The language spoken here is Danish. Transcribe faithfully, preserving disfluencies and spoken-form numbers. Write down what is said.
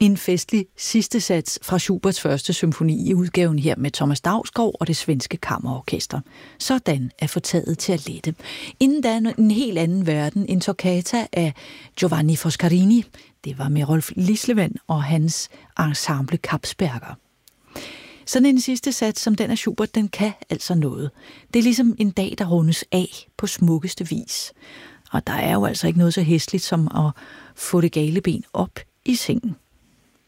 En festlig sidste sats fra Schuberts første symfoni i udgaven her med Thomas Dausgaard og det svenske kammerorkester. Sådan er fortaget til at lette. Inden da en helt anden verden, en toccata af Giovanni Foscarini. Det var med Rolf Lislevand og hans ensemble Kapsberger. Sådan en sidste sats som den af Schubert, den kan altså noget. Det er ligesom en dag, der rundes af på smukkeste vis. Og der er jo altså ikke noget så hæsligt som at få det gale ben op i sengen.